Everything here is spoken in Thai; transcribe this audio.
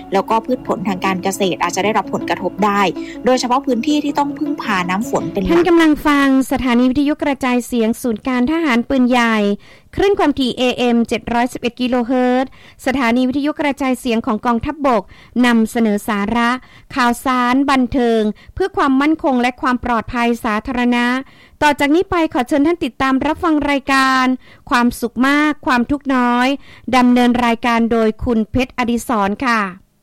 แล้วก็พืชผลทางการเกษตรอาจจะได้รับผลกระทบได้โดยเฉพาะพื้นที่ที่ต้องพึ่งพาน้ำฝนเป็นหลักท่านกำลังฟังสถานีวิทยุกระจายเสียงศูนย์การทหารปืนใหญ่คลื่นความถี่ AM 711 กิโลเฮิรตซ์สถานีวิทยุกระจายเสียงของกองทัพบกนำเสนอสาระข่าวสารบันเทิงเพื่อความมั่นคงและความปลอดภัยสาธารณะต่อจากนี้ไปขอเชิญท่านติดตามรับฟังรายการความสุขมากความทุกข์น้อยดำเนินรายการโดยคุณเพชรอดิศรค่ะ